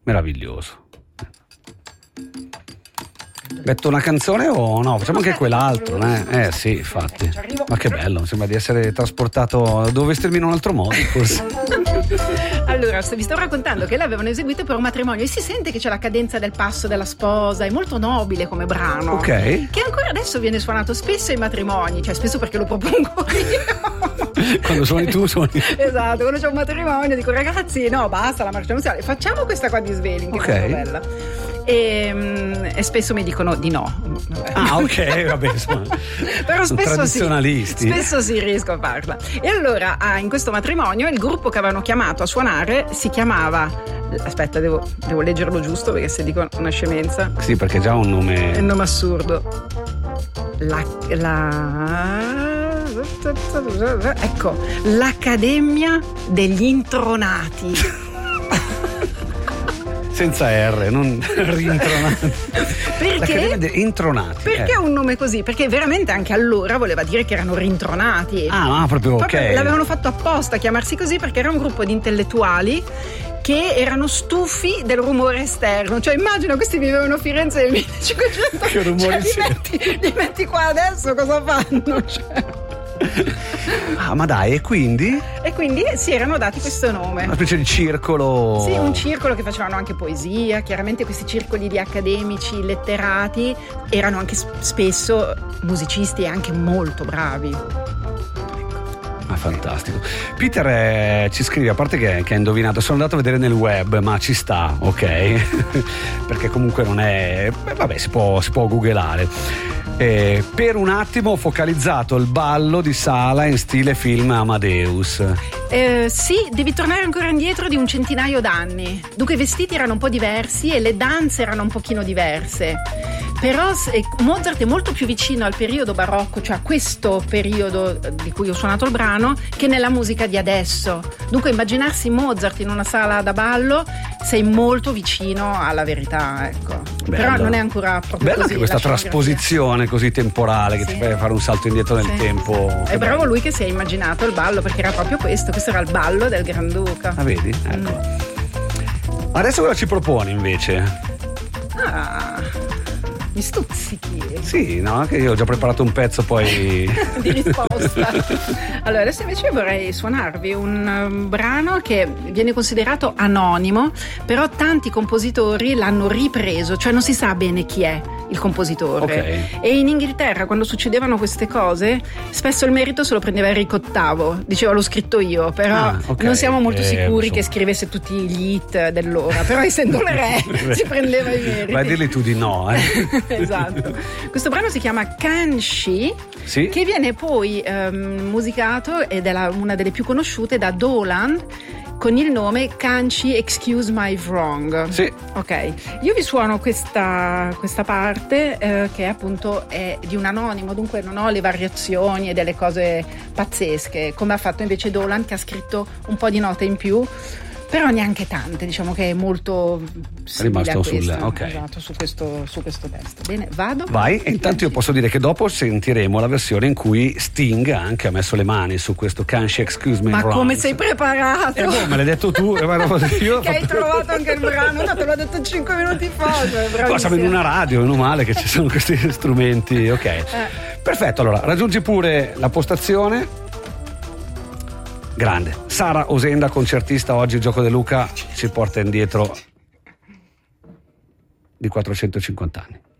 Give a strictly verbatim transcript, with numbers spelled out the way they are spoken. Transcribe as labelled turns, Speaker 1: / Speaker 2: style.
Speaker 1: Meraviglioso. Metto una canzone o no? Facciamo anche quell'altro, eh? Eh sì, infatti. Ma che bello, sembra di essere trasportato. Devo vestirmi in un altro modo, forse.
Speaker 2: Allora, vi sto raccontando che l'avevano eseguito per un matrimonio e si sente che c'è la cadenza del passo della sposa, è molto nobile come brano.
Speaker 1: Ok.
Speaker 2: Che ancora adesso viene suonato spesso ai matrimoni, cioè spesso perché lo propongo io.
Speaker 1: Quando suoni tu, suoni.
Speaker 2: Esatto, quando c'è un matrimonio dico ragazzi, no, basta la marcia nuziale, facciamo questa qua di Svelin, che
Speaker 1: Ok.
Speaker 2: è molto bella. E, e spesso mi dicono di no.
Speaker 1: Ah, ok, vabbè, insomma.
Speaker 2: Però
Speaker 1: Sono
Speaker 2: spesso
Speaker 1: tradizionalisti.
Speaker 2: sì, spesso sì, riesco a farla. E allora ah, in questo matrimonio il gruppo che avevano chiamato a suonare si chiamava, aspetta, devo, devo leggerlo giusto perché se dico una scemenza
Speaker 1: Sì, perché già ha un nome.
Speaker 2: è un nome assurdo. La, la ecco, l'Accademia degli Intronati.
Speaker 1: Senza R, non rintronati.
Speaker 2: Perché?
Speaker 1: De- intronati.
Speaker 2: Perché
Speaker 1: eh.
Speaker 2: un nome così? Perché veramente anche allora voleva dire che erano rintronati.
Speaker 1: Ah, ma proprio,
Speaker 2: Proprio
Speaker 1: ok.
Speaker 2: l'avevano fatto apposta a chiamarsi così perché era un gruppo di intellettuali che erano stufi del rumore esterno. Cioè immagino questi vivevano a Firenze nel millecinquecento.
Speaker 1: Che rumori
Speaker 2: cioè, li, metti, li metti qua adesso, cosa fanno? Cioè.
Speaker 1: Ah, ma dai, e quindi?
Speaker 2: E quindi si erano dati questo nome.
Speaker 1: Una specie di circolo.
Speaker 2: Sì, un circolo che facevano anche poesia. Chiaramente questi circoli di accademici, letterati, erano anche spesso musicisti e anche molto bravi.
Speaker 1: Ah, fantastico. Peter eh, ci scrive, a parte che, che ha indovinato, sono andato a vedere nel web, ma ci sta, ok? Perché comunque non è. Beh, vabbè, si può, si può googlare. Eh, per un attimo ho focalizzato il ballo di Sala in stile film Amadeus.
Speaker 2: Eh, sì, devi tornare ancora indietro di un centinaio d'anni. Dunque i vestiti erano un po' diversi e le danze erano un pochino diverse. Però Mozart è molto più vicino al periodo barocco, cioè a questo periodo di cui ho suonato il brano, che nella musica di adesso. Dunque immaginarsi Mozart in una sala da ballo, sei molto vicino alla verità, ecco.
Speaker 1: Bello.
Speaker 2: Però non è ancora proprio
Speaker 1: Bella
Speaker 2: così.
Speaker 1: anche questa trasposizione così temporale che
Speaker 2: sì.
Speaker 1: ti fa fare un salto indietro nel
Speaker 2: sì.
Speaker 1: tempo.
Speaker 2: È
Speaker 1: Che
Speaker 2: bravo
Speaker 1: bello.
Speaker 2: lui che si è immaginato il ballo, perché era proprio questo, questo era il ballo del Granduca.
Speaker 1: Ah, vedi? Ecco. Mm. Adesso cosa ci proponi invece?
Speaker 2: Ah... Mi stuzzichi.
Speaker 1: Sì, no, anche io ho già preparato un pezzo poi
Speaker 2: di risposta. Allora, adesso invece vorrei suonarvi un um, brano che viene considerato anonimo, però tanti compositori l'hanno ripreso, cioè non si sa bene chi è il compositore.
Speaker 1: Okay.
Speaker 2: E in Inghilterra, quando succedevano queste cose, spesso il merito se lo prendeva Enrico ottavo, diceva l'ho scritto io, però
Speaker 1: ah, okay.
Speaker 2: non siamo molto
Speaker 1: eh,
Speaker 2: sicuri
Speaker 1: insomma.
Speaker 2: che scrivesse tutti gli hit dell'ora, però essendo il re si prendeva i meriti.
Speaker 1: Vai a dirgli tu di no, eh.
Speaker 2: Esatto. Questo brano si chiama Can She,
Speaker 1: sì?
Speaker 2: che viene poi um, musicato ed è la, una delle più conosciute da Dolan con il nome Can She Excuse My Wrong.
Speaker 1: Sì.
Speaker 2: Ok, io vi suono questa, questa parte eh, che appunto è di un anonimo, dunque non ho le variazioni e delle cose pazzesche come ha fatto invece Dolan, che ha scritto un po' di note in più, però neanche tante, diciamo che è molto simile
Speaker 1: rimasto
Speaker 2: a
Speaker 1: sul,
Speaker 2: questa,
Speaker 1: okay.
Speaker 2: esatto, su questo, su questo testo. Bene, vado?
Speaker 1: Vai, e intanto io posso dire che dopo sentiremo la versione in cui Sting anche ha messo le mani su questo Can She Excuse Me
Speaker 2: Ma
Speaker 1: Wrong.
Speaker 2: come sei preparato?
Speaker 1: Eh, boh, me l'hai detto tu, eh, ma io
Speaker 2: che
Speaker 1: ho
Speaker 2: hai
Speaker 1: fatto...
Speaker 2: trovato anche il brano, no, te l'ho detto cinque minuti fa. Cioè,
Speaker 1: Qua siamo in una radio, meno male che ci sono questi strumenti, ok.
Speaker 2: Eh.
Speaker 1: Perfetto, allora raggiungi pure la postazione. Grande. Sara Osenda, concertista, oggi il Gioco De Luca ci porta indietro di quattrocentocinquanta anni.